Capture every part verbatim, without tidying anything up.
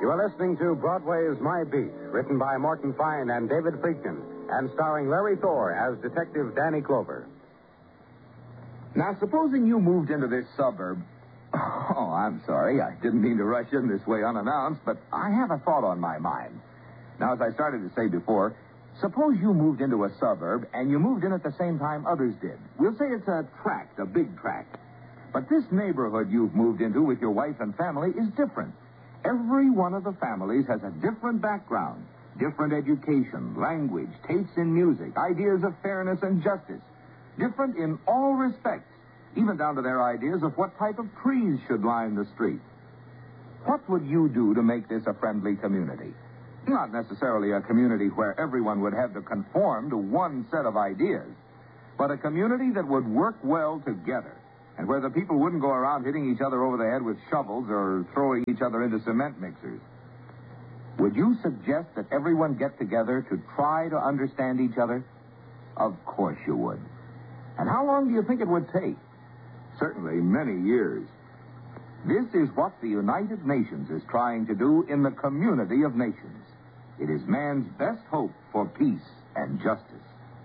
You are listening to Broadway's My Beat, written by Morton Fine and David Friedkin, and starring Larry Thor as Detective Danny Clover. Now, supposing you moved into this suburb... Oh, I'm sorry. I didn't mean to rush in this way unannounced, but I have a thought on my mind. Now, as I started to say before, suppose you moved into a suburb and you moved in at the same time others did. We'll say it's a tract, a big tract. But this neighborhood you've moved into with your wife and family is different. Every one of the families has a different background, different education, language, tastes in music, ideas of fairness and justice. Different in all respects, even down to their ideas of what type of trees should line the street. What would you do to make this a friendly community? Not necessarily a community where everyone would have to conform to one set of ideas, but a community that would work well together, and where the people wouldn't go around hitting each other over the head with shovels or throwing each other into cement mixers. Would you suggest that everyone get together to try to understand each other? Of course you would. And how long do you think it would take? Certainly many years. This is what the United Nations is trying to do in the community of nations. It is man's best hope for peace and justice.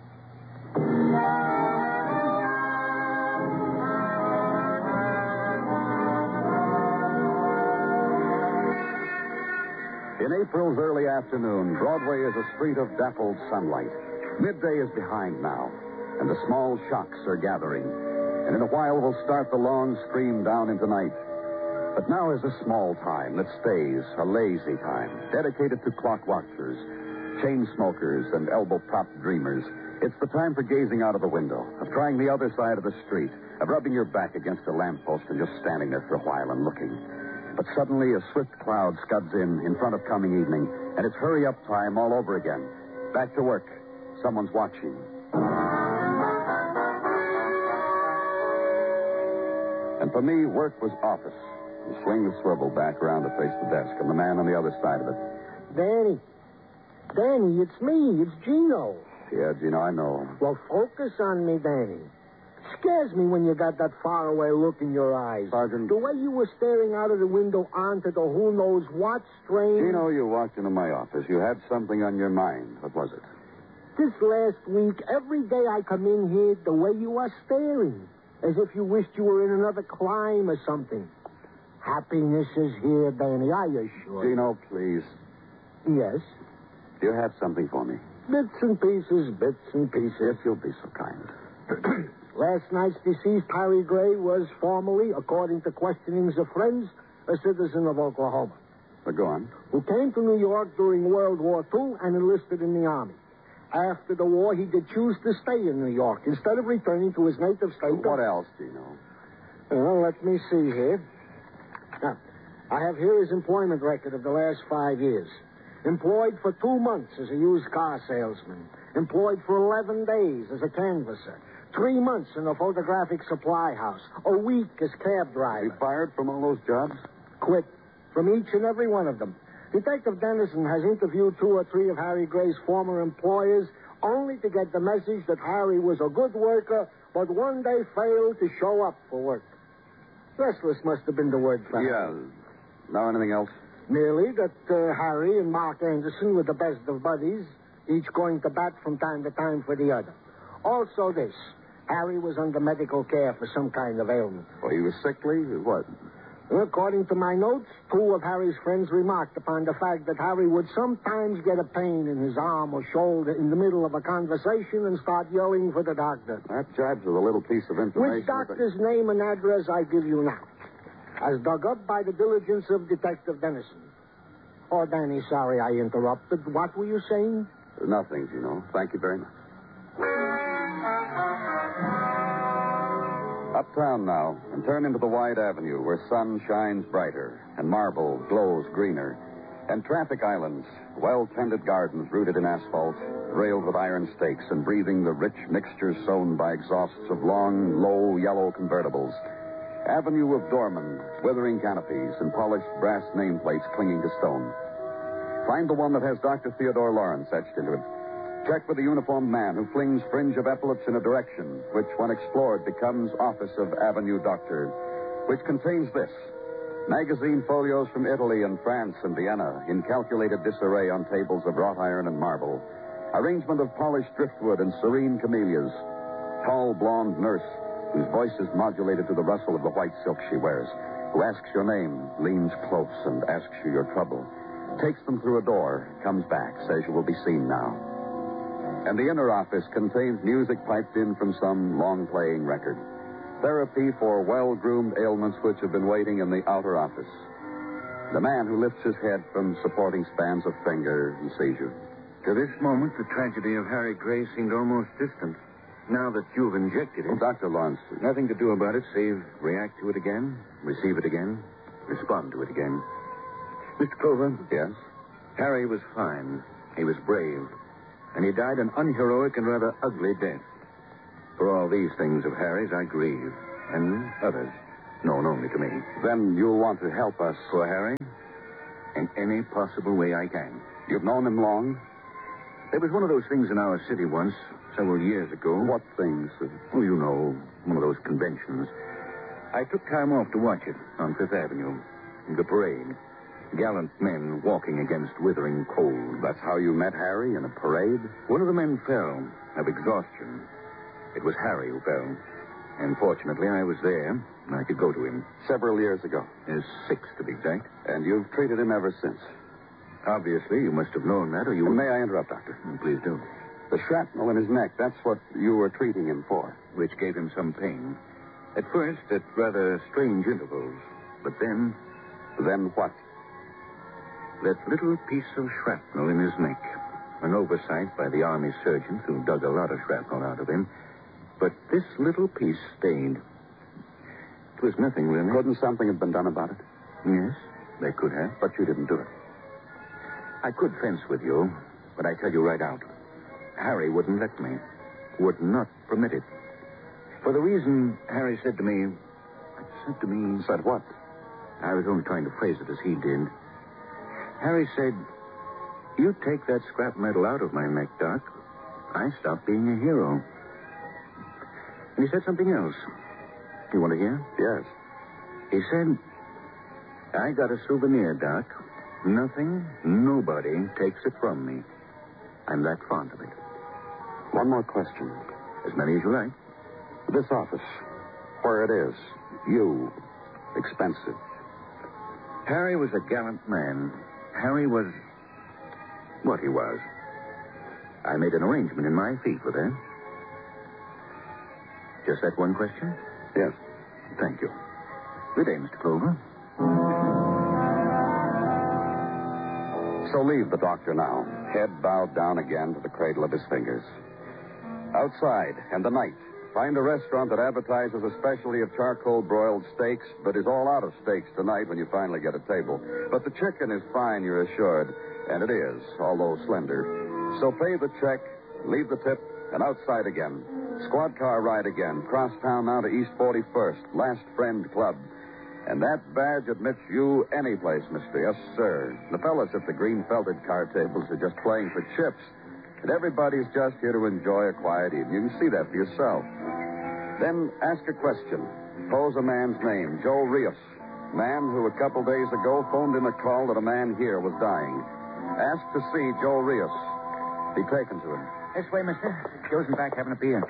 In April's early afternoon, Broadway is a street of dappled sunlight. Midday is behind now, and the small shocks are gathering. And in a while will start the long stream down into night. But now is a small time that stays, a lazy time, dedicated to clock watchers, chain smokers, and elbow-propped dreamers. It's the time for gazing out of the window, of trying the other side of the street, of rubbing your back against a lamppost and just standing there for a while and looking. But suddenly a swift cloud scuds in, in front of coming evening, and it's hurry-up time all over again. Back to work. Someone's watching. And for me, work was office. You swing the swivel back around to face the desk, and the man on the other side of it. Danny. Danny, it's me. It's Gino. Yeah, Gino, I know. Well, focus on me, Danny. Scares me when you got that faraway look in your eyes. Sergeant. The way you were staring out of the window onto the who knows what strange... Gino, you walked into my office. You had something on your mind. What was it? This last week, every day I come in here, the way you are staring. As if you wished you were in another clime or something. Happiness is here, Danny, I assure you. Gino, please. Yes? Do you have something for me? Bits and pieces, bits and pieces. If you'll be so kind. Last night's deceased, Harry Gray, was formally, according to questionings of friends, a citizen of Oklahoma. But go on. Who came to New York during World War Two and enlisted in the Army. After the war, he did choose to stay in New York instead of returning to his native state. What else, Gino? Well, let me see here. Now, I have here his employment record of the last five years. Employed for two months as a used car salesman. Employed for eleven days as a canvasser. Three months in a photographic supply house. A week as cab driver. He fired from all those jobs? Quit. From each and every one of them. Detective Dennison has interviewed two or three of Harry Gray's former employers only to get the message that Harry was a good worker, but one day failed to show up for work. Restless must have been the word for him. Yeah. Now anything else? Merely that uh, Harry and Mark Anderson were the best of buddies, each going to bat from time to time for the other. Also this. Harry was under medical care for some kind of ailment. Well, he was sickly? What? According to my notes, two of Harry's friends remarked upon the fact that Harry would sometimes get a pain in his arm or shoulder in the middle of a conversation and start yelling for the doctor. That jibes with a little piece of information. Which doctor's name and address I give you now, as dug up by the diligence of Detective Dennison. Oh, Danny, sorry I interrupted. What were you saying? Nothing, Gino. Thank you very much. Uptown now, and turn into the wide avenue where sun shines brighter and marble glows greener, and traffic islands, well-tended gardens rooted in asphalt, railed with iron stakes and breathing the rich mixture sown by exhausts of long, low, yellow convertibles. Avenue of doormen, withering canopies, and polished brass nameplates clinging to stone. Find the one that has Doctor Theodore Lawrence etched into it. Check with the uniformed man who flings fringe of epaulets in a direction which, when explored, becomes Office of Avenue Doctor, which contains this. Magazine folios from Italy and France and Vienna in calculated disarray on tables of wrought iron and marble. Arrangement of polished driftwood and serene camellias. Tall, blonde nurse, whose voice is modulated to the rustle of the white silk she wears, who asks your name, leans close, and asks you your trouble. Takes them through a door, comes back, says you will be seen now. And the inner office contains music piped in from some long-playing record. Therapy for well-groomed ailments which have been waiting in the outer office. The man who lifts his head from supporting spans of finger and sees you. To this moment, the tragedy of Harry Gray seemed almost distant. Now that you've injected it... Well, Doctor Lawrence... Nothing to do about it, save react to it again, receive it again, respond to it again. Mister Clover? Yes? Harry was fine. He was brave. And he died an unheroic and rather ugly death. For all these things of Harry's, I grieve. And others, known only to me. Then you'll want to help us. For Harry? In any possible way I can. You've known him long? There was one of those things in our city once, several years ago. What things? Oh, you know, one of those conventions. I took time off to watch it on Fifth Avenue. The parade. Gallant men walking against withering cold. That's how you met Harry, in a parade? One of the men fell of exhaustion. It was Harry who fell. And fortunately, I was there, and I could go to him. Several years ago. Yes, six, to be exact. And you've treated him ever since. Obviously, you must have known that, or you... May I interrupt, Doctor? Please do. The shrapnel in his neck, that's what you were treating him for. Which gave him some pain. At first, at rather strange intervals. But then... Then what? That little piece of shrapnel in his neck. An oversight by the army surgeons who dug a lot of shrapnel out of him. But this little piece stayed. It was nothing, really. Couldn't something have been done about it? Yes, they could have. But you didn't do it. I could fence with you, but I tell you right out. Harry wouldn't let me. Would not permit it. For the reason Harry said to me... Said to me... Said what? I was only trying to phrase it as he did. Harry said, you take that scrap metal out of my neck, Doc, I stop being a hero. And he said something else. You want to hear? Yes. He said, I got a souvenir, Doc. Nothing, nobody takes it from me. I'm that fond of it. One more question. As many as you like. This office, where it is, you, expensive. Harry was a gallant man. Harry was what he was. I made an arrangement in my fee for that. Just that one question? Yes. Thank you. Good day, Mister Clover. So leave the doctor now, head bowed down again to the cradle of his fingers. Outside, and the night, find a restaurant that advertises a specialty of charcoal broiled steaks, but is all out of steaks tonight when you finally get a table. But the chicken is fine, you're assured, and it is, although slender. So pay the check, leave the tip, and outside again. Squad car ride again, cross town now to East forty-first, Last Friend Club. And that badge admits you any place, mister. Yes, sir. The fellas at the green felted card tables are just playing for chips. And everybody's just here to enjoy a quiet evening. You can see that for yourself. Then ask a question. Pose a man's name, Joe Rios. Man who a couple days ago phoned in a call that a man here was dying. Ask to see Joe Rios. Be taken to him. This way, mister. Joe's in back having a beer.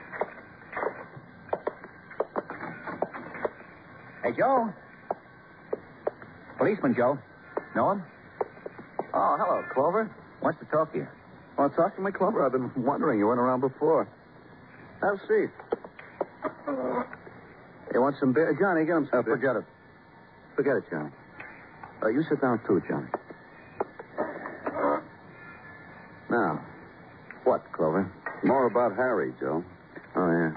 Hey, Joe. Policeman Joe. Know him? Oh, hello, Clover. Wants to talk to you. Want to talk to me, Clover? I've been wondering. You weren't around before. Have a seat. You want some beer? Johnny, get him some Uh, beer. forget it. Forget it, Johnny. Uh, you sit down, too, Johnny. Now, what, Clover? More about Harry, Joe. Oh, yeah.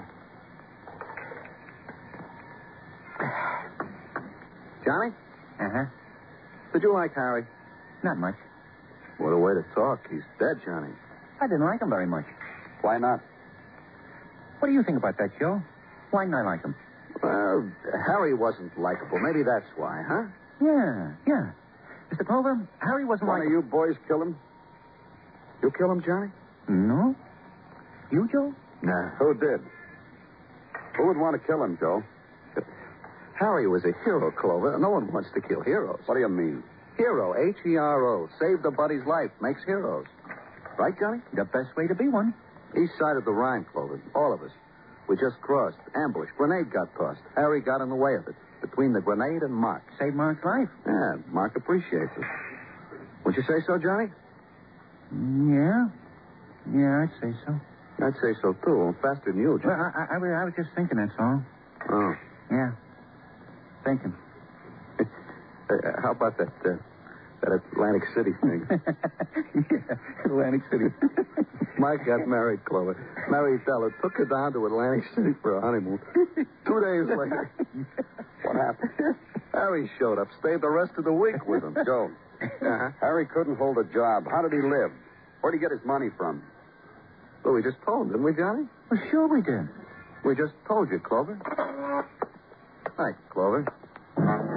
Johnny? Uh-huh. Did you like Harry? Not much. What a way to talk. He's dead, Johnny. I didn't like him very much. Why not? What do you think about that, Joe? Why didn't I like him? Well, Harry wasn't likable. Maybe that's why, huh? Yeah, yeah. Mister Clover, Harry wasn't One like... of you boys kill him? You kill him, Johnny? No? You, Joe? Nah. Who did? Who would want to kill him, Joe? Harry was a hero, Clover. No one wants to kill heroes. What do you mean? Hero, H E R O. Saved a buddy's life. Makes heroes. Right, Johnny? The best way to be one. East side of the Rhine, Clover. All of us. We just crossed. Ambush. Grenade got tossed. Harry got in the way of it. Between the grenade and Mark. Saved Mark's life. Yeah, Mark appreciates it. Would you say so, Johnny? Yeah. Yeah, I'd say so. I'd say so, too. Faster than you, Well, Johnny. I, I, I was just thinking, that's all. Oh. Yeah. Thinking. Uh, how about that, uh, that Atlantic City thing? Yeah, Atlantic City. Mike got married, Clover. Married Della. Took her down to Atlantic City for a honeymoon. Two days later. What happened? Harry showed up. Stayed the rest of the week with him. Joe, Uh-huh. Harry couldn't hold a job. How did he live? Where'd he get his money from? Well, we just told him, didn't we, Johnny? Well, sure we did. We just told you, Clover. Hi, Clover.